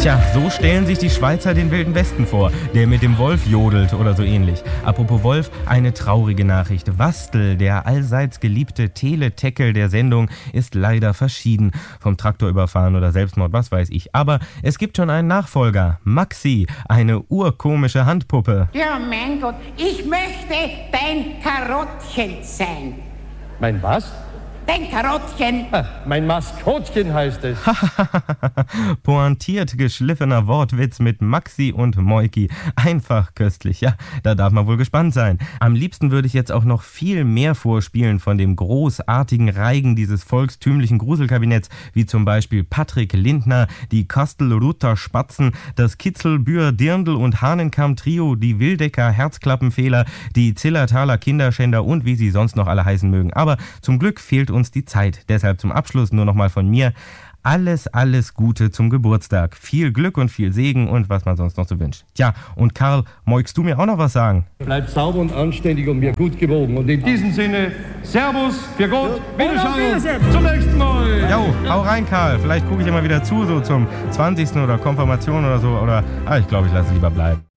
Tja, so stellen sich die Schweizer den Wilden Westen vor, der mit dem Wolf jodelt oder so ähnlich. Apropos Wolf, eine traurige Nachricht. Wastel, der allseits geliebte Teleteckel der Sendung, ist leider verschieden. Vom Traktor überfahren oder Selbstmord, was weiß ich. Aber es gibt schon einen Nachfolger. Maxi, eine urkomische Handpuppe. Ja, mein Gott, ich möchte dein Karottchen sein. Mein was? Dein Karottchen. Mein Maskottchen heißt es. Pointiert geschliffener Wortwitz mit Maxi und Moiki. Einfach köstlich, ja, da darf man wohl gespannt sein. Am liebsten würde ich jetzt auch noch viel mehr vorspielen von dem großartigen Reigen dieses volkstümlichen Gruselkabinetts, wie zum Beispiel Patrick Lindner, die Kastelruther Spatzen, das Kitzelbühr Dirndl und Hahnenkamm-Trio, die Wildecker Herzklappenfehler, die Zillertaler Kinderschänder und wie sie sonst noch alle heißen mögen. Aber zum Glück fehlt uns die Zeit. Deshalb zum Abschluss nur nochmal von mir. Alles Gute zum Geburtstag. Viel Glück und viel Segen und was man sonst noch so wünscht. Tja, und Karl, magst du mir auch noch was sagen? Bleib sauber und anständig und mir gut gewogen. Und in diesem Sinne, Servus, für Gott, Wiederschauen, zum nächsten Mal. Jo, hau rein, Karl. Vielleicht gucke ich immer wieder zu, so zum 20. oder Konfirmation oder so. Oder, ich glaube, ich lasse es lieber bleiben.